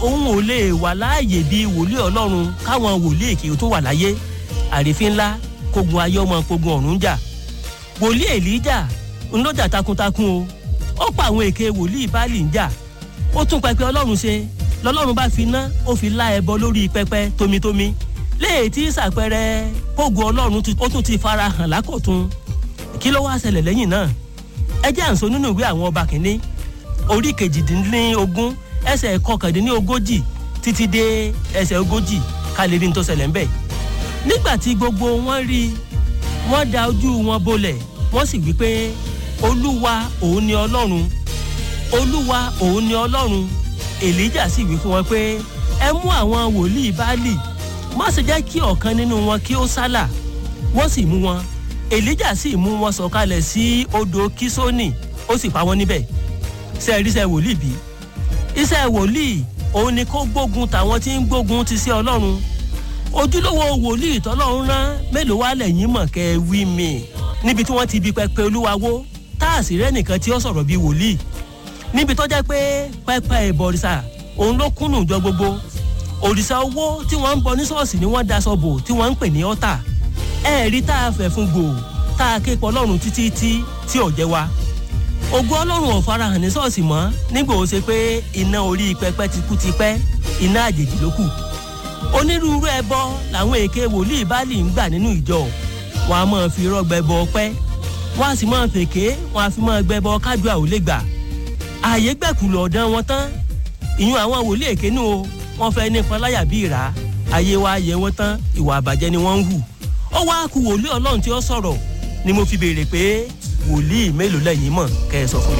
òun ò lè wà láàyè bíi wòlíì Ọlọ́run káwọn wòlíì èké tó wà láyé àrífín ńlá kógun ayé ọmọ kógun ọ̀run jà wòlíì Èlíjà ńlọ́jà takuntakun o ó pa àwọn èké wòlíì Báálì ń jà ó tún pẹpẹ Ọlọ́run ṣe lọ́lọ́run bá fi ná ó fi lá ẹbọ lórí pẹpẹ tómitómi léè tí ṣàpẹrẹ kógun Ọlọ́run ó tún ti fara hàn lákọ̀tún kí ló wá ṣẹlẹ̀ lẹ́yìn náà ẹ jẹ́ à ń sọ nínú ìwé àwọn ọba kìíní orí 18 ẹsẹ̀ 39 títí dé ẹsẹ̀ 40 ká lè rí ní tó ṣẹlẹ̀ ńbẹ̀ nígbà tí gbogbo wọn rí wọ́n da ojú wọn bolẹ̀ wọ́n sì wí pé Olúwa òun ni Ọlọ́run Olúwa òun ni Ọlọ́run Èlíjà sì wí fún wọn pé ẹ mú àwọn wòlíì Báálì má ṣe jẹ́ kí ọ̀kan nínú wọn kí ó sálà wọ́n sì mú wọn Èlíjà sì mú wọn sọ̀kalẹ̀ sí odò Kísónì ó sì pa wọ́n níbẹ̀ ṣe ríṣẹ́ wòlíì bí iṣẹ́ wòlíì òun ni kó gbógun tàwọn tí ń gbógun ti sí Ọlọ́run ojúlówó wòlíì tọ́lọ́run rán mélòó wá lẹ́yìn mọ̀ kẹ́ wí mi níbi tí wọ́n ti bi pẹpẹ Olúwa wó táàsì rẹ́ nìkan tí ó sọ̀rọ̀ bí wòlíì níbi tó jẹ́ pé pẹpẹ ìbọ̀rìṣà òun ló kúnnù jọ gbogbo òrìṣà owó tí wọ́n ń bọ ní ṣọ́ọ̀ṣì ni wọ́n daṣọ bò tí wọ́n ń pè ní ọ́tà ẹ̀ẹ́rí tá a fẹ̀ fún gbòò tá a ké pọ̀ Ọlọ́run títí tí ò jẹ́ wa ògo Ọlọ́run ò farahàn ní ṣọ́ọ̀ṣì mọ́ nígbà ó ṣe pé iná orí pẹpẹ ti kú tipẹ́ iná àjèjì ló kù onírúurú ẹbọ làwọn èké wòlíì Báálì ń gbà nínú ìjọ wọn a máa fi irọ́ gbẹbọ ọpẹ́ wọn a sì máa fèké wọn a fi máa gbẹbọ kádùá ò lè gbà ààyè gbẹ̀kù lọ̀ọ́dán wọn tán ìyún àwọn wòlíì èké nù o wọn fẹ́ nípa láyà bí ìrà ayé wa yẹ wọn tán ìwà àbàjẹ́ ni wọ́n ń hù ó wá kù wòlíì Ọlọ́run tí ó sọ̀rọ̀ ni mo fi béèrè pé wòlíì mélòó lẹ́yìn mọ̀ kẹ́ ẹ sọ fún mi.